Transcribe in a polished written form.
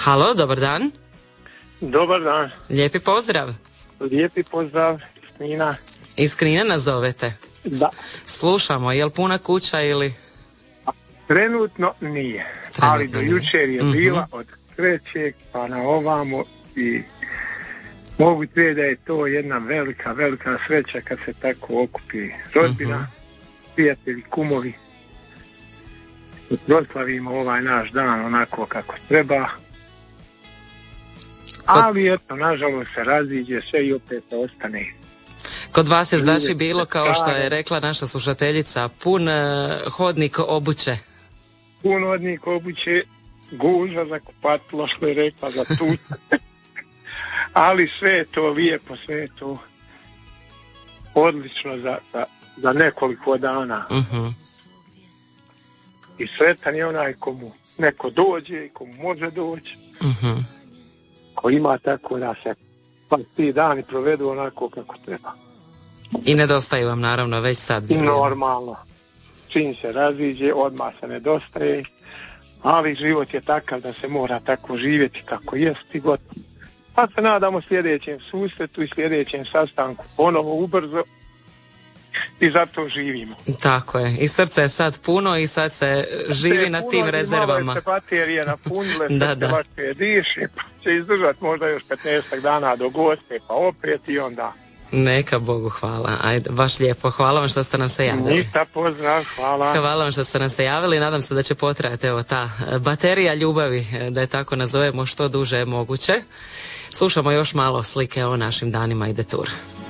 Halo, dobar dan. Dobar dan. Lijepi pozdrav. Lijepi pozdrav, Knina. Iz Knina nas zovete? Da. Slušamo, je li puna kuća ili... Trenutno nije, ali do jučer je bila od trećeg pa na ovamo i mogu te da je to jedna velika, velika sreća kad se tako okupi rodbina, prijatelji, kumovi. Proslavimo ovaj naš dan onako kako treba. Ali eto, nažalost se raziđe sve i opet ostane. Kod vas je znači bilo, kao što je rekla naša slušateljica, pun hodnik obuće. Pun hodnik obuće, gužva za kupatilo, što je rekla, za tut. Ali sve je to lijepo, sve je to odlično za nekoliko dana. I sretan je onaj komu neko dođe i komu može doći. Ko ima tako da se pa ti dani provedu onako kako treba. I nedostaju vam naravno već sad. Normalno. Čim se raziđe, odmah se nedostaje, ali život je takav da se mora tako živjeti kako jest i gotovo. Pa se nadamo sljedećem susretu i sljedećem sastanku ponovo ubrzo i zato živimo. Tako je. I srce je sad puno i sad se živi na tim rezervama. Malo se baterije napunile, srce baš se diše, pa će izdržati možda još 15 dana do goste, pa opet i onda. Neka Bogu hvala. Ajde, baš lijepo. Hvala vam što ste nam se javili. Ništa, pozdrav, hvala. Hvala vam što ste nam se javili. Nadam se da će potrajati evo ta baterija ljubavi, da je tako nazovemo, što duže je moguće. Slušamo još malo slike o našim danima i detur.